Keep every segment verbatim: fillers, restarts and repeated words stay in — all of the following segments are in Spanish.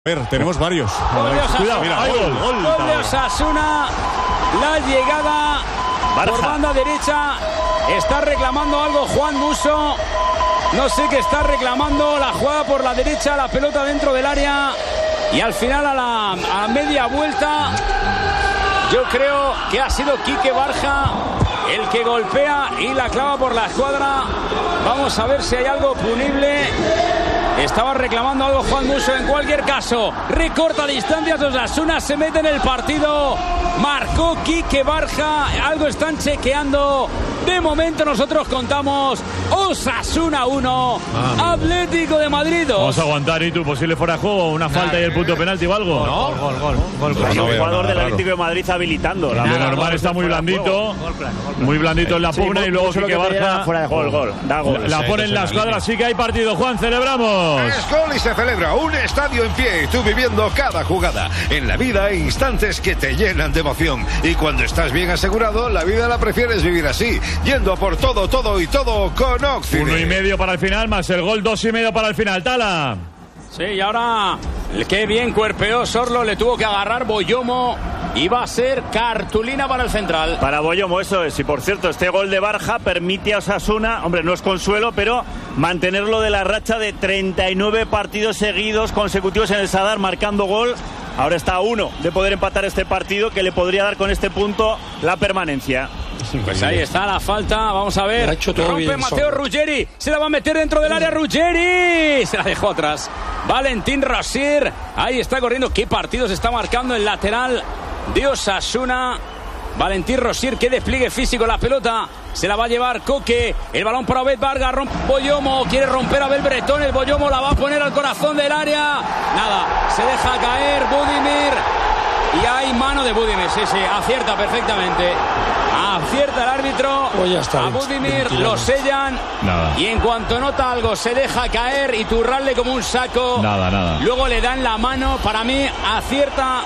A ver, tenemos varios. Gol de Osasuna. Cuidado, mira, Gol, gol, gol, gol. gol de Osasuna. La llegada Barja. por banda derecha. Está reclamando algo Juan Musso. No sé qué está reclamando. La jugada por la derecha, la pelota dentro del área. Y al final a la, a media vuelta, yo creo que ha sido Quique Barja el que golpea y la clava por la escuadra. Vamos a ver si hay algo punible. Estaba reclamando algo Juan Musso. En cualquier caso, recorta distancias. Osasuna se mete en el partido. Marcó Quique Barja. Algo están chequeando. De momento nosotros contamos Osasuna uno, ah, Atlético de Madrid dos. Vamos a aguantar, ¿y tú? ¿Posible fuera de juego? ¿Una falta y el punto penalti o algo? No, gol, gol, gol. gol, gol. Pues No, el jugador del claro. Atlético de Madrid habilitando. La de Nada, normal gol, está muy fuera de blandito. juego. Gol, claro, gol, claro. Muy blandito en la Sí, pugna y luego mucho lo Quique que pedía Barja. fuera de juego. Gol, gol. Da gol. La Sí, pone en la escuadra, así que hay partido. Juan, celebramos. Es gol y se celebra un estadio en pie y tú viviendo cada jugada. En la vida hay instantes que te llenan de emoción y cuando estás bien asegurado, la vida la prefieres vivir así, yendo a por todo, todo y todo con Oxide. Uno y medio para el final, más el gol, dos y medio para el final. Tala. Sí, y ahora qué bien cuerpeó Sorlo, le tuvo que agarrar Boyomo y va a ser cartulina para el central. Para Boyomo, eso es. Y por cierto, este gol de Barja permite a Osasuna, hombre, no es consuelo, pero mantenerlo de la racha de treinta y nueve partidos seguidos consecutivos en el Sadar marcando gol. Ahora está a uno de poder empatar este partido que le podría dar con este punto la permanencia. Pues ahí está la falta, vamos a ver. Lo ha hecho todo Rompe bien, Mateo Sorlo. Ruggeri, se la va a meter dentro del área Ruggeri. Se la dejó atrás. Valentín Rosier, ahí está corriendo. ¿Qué partido se está marcando el lateral de Osasuna? Valentín Rosier, qué despliegue físico, la pelota se la va a llevar Coque, el balón para Obed Vargas, rompe Boyomo, quiere romper a Abel Bretón, el Boyomo la va a poner al corazón del área, nada, se deja caer Budimir y hay mano de Budimir, sí, sí, acierta perfectamente, acierta el árbitro, Pues ya está, a Budimir bien, lo sellan Nada. y en cuanto nota algo se deja caer y turrarle como un saco, Nada, nada. luego le dan la mano, para mí acierta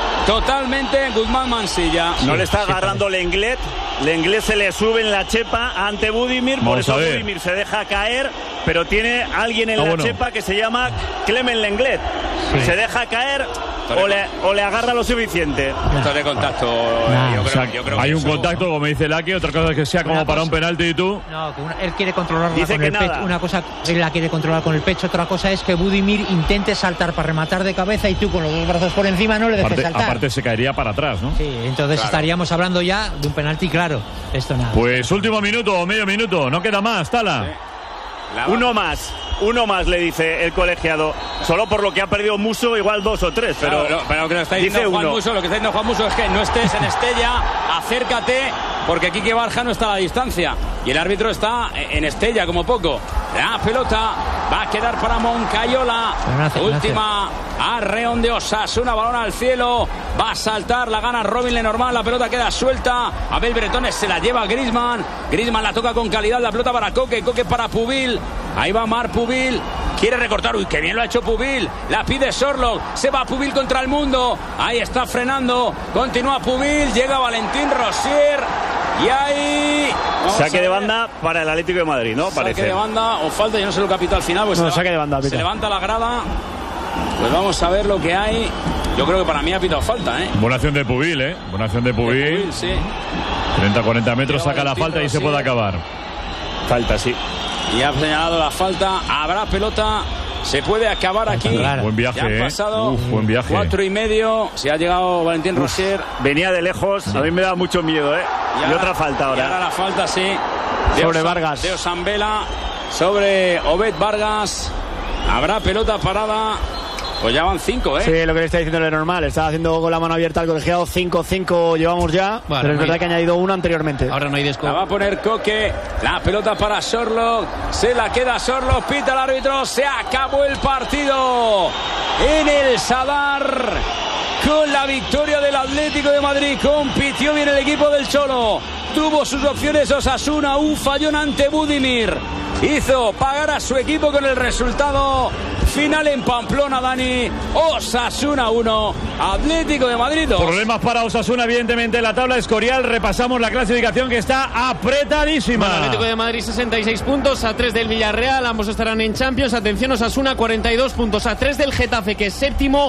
totalmente Guzmán Mansilla. No le está agarrando Lenglet. Lenglet se le sube en la chepa ante Budimir. Por Vamos eso a ver. Budimir se deja caer. Pero tiene alguien en Ah, la bueno. chepa que se llama Clemen Lenglet. Se deja caer o le, o le agarra lo suficiente. Esto de contacto. Nah, yo O creo, sea, yo creo hay que un eso- contacto, como dice Laki, otra cosa es que sea como Una para un cosa- penalti y tú. No, que una- él quiere controlarla Dice con que el pecho. nada. Una cosa, él la quiere controlar con el pecho. Otra cosa es que Budimir intente saltar para rematar de cabeza y tú con los dos brazos por encima no le dejes Aparte, saltar. aparte se caería para atrás, ¿no? Sí, entonces Claro. estaríamos hablando ya de un penalti claro. Esto nada. Pues último minuto o medio minuto, no queda más, Tala. La- Uno más. Uno más, le dice el colegiado. Solo por lo que ha perdido Musso, igual dos o tres. Pero, Pero, lo, pero lo que nos está diciendo dice Juan uno. Musso, lo que está diciendo Juan Musso es que no estés en Estella, acércate, porque Quique Barja no está a la distancia. Y el árbitro está en Estella, como poco. La pelota va a quedar para Moncayola. Pero no hace- no Última arreón de Osasuna, balón al cielo. Va a saltar, la gana Robin Lenormand, la pelota queda suelta. Abel Bretones se la lleva a Griezmann. Griezmann la toca con calidad, la pelota para Coque, Coque para Pubil. Ahí va Mar Pubil. Quiere recortar, uy, qué bien lo ha hecho Pubil. La pide Sorloth, se va Pubil contra el mundo. Ahí está frenando, continúa Pubil, llega Valentín Rosier. Y ahí... vamos a Saque de ver. banda para el Atlético de Madrid, ¿no? Saque Parece. de banda o falta, yo no sé lo que ha pitado al final. Pues No, se, saque de banda, se pita. levanta la grada. Pues vamos a ver lo que hay. Yo creo que para mí ha pitado falta, ¿eh? Buena acción de Pubil, ¿eh? Buena acción de Pubil. Pubil, sí. treinta a cuarenta metros, Llega saca la Valentín falta y se Rosier. puede acabar. Falta, sí. Y ha señalado la falta. Habrá pelota. Se puede acabar aquí. Claro. Buen viaje, Ya han ¿eh? pasado Uf, buen viaje. cuatro y medio. Se ha llegado Valentín Rosier. Venía de lejos. A mí me da mucho miedo, ¿eh? Y, ahora- otra falta Y ahora ahora. la falta, sí. De Sobre Osa- Vargas. De Osambela. Sobre Obed Vargas. Habrá pelota parada. Pues ya van cinco, ¿eh? Sí, lo que le está diciendo es normal. Está haciendo con la mano abierta al colegiado. cinco cinco llevamos ya. Bueno, pero es no verdad hay- que ha añadido uno anteriormente. Ahora no hay desco. La va a poner Coque. La pelota para Sorloth. Se la queda Sorloth. Pita el árbitro. Se acabó el partido. En el Sadar. Con la victoria del Atlético de Madrid. Compitió bien el equipo del Cholo. Tuvo sus opciones Osasuna. Un fallón ante Budimir. Hizo pagar a su equipo con el resultado. final en Pamplona, Dani. Osasuna uno, Atlético de Madrid dos. Problemas para Osasuna, evidentemente, en la tabla Escorial. Repasamos la clasificación que está apretadísima. Bueno, Atlético de Madrid sesenta y seis puntos, a tres del Villarreal, ambos estarán en Champions. Atención, Osasuna cuarenta y dos puntos, a tres del Getafe, que es séptimo.